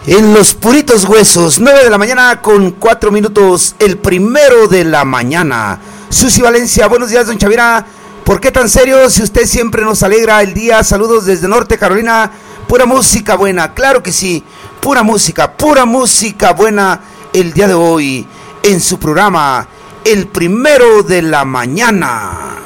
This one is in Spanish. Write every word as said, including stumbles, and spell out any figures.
En los puritos huesos, nueve de la mañana con cuatro minutos, el primero de la mañana. Susi Valencia, buenos días, don Chavira. ¿Por qué tan serio si usted siempre nos alegra el día? Saludos desde Norte Carolina. Pura música buena, claro que sí. Pura música, pura música buena el día de hoy en su programa, el primero de la mañana.